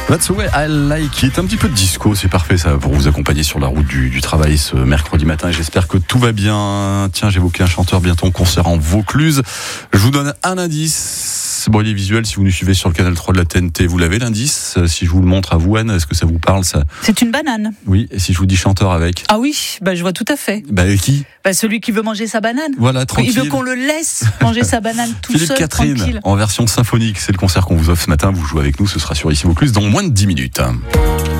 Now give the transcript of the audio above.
That's the way I like it. Un petit peu de disco, c'est parfait ça pour vous accompagner sur la route du travail ce mercredi matin. J'espère que tout va bien. Tiens, j'évoquais un chanteur bientôt en concert en Vaucluse. Je vous donne un indice. Bon, il est visuel, si vous nous suivez sur le canal 3 de la TNT, vous l'avez l'indice. Si je vous le montre à vous, Anne, est-ce que ça vous parle ça? C'est une banane. Oui, et si je vous dis chanteur avec? Ah oui, je vois tout à fait. Qui? Celui qui veut manger sa banane. Voilà, tranquille. Il veut qu'on le laisse manger sa banane tout Philippe seul, Catherine, tranquille. en version symphonique, c'est le concert qu'on vous offre ce matin. Vous jouez avec nous, ce sera sur Ici Vaucluse dans moins de 10 minutes.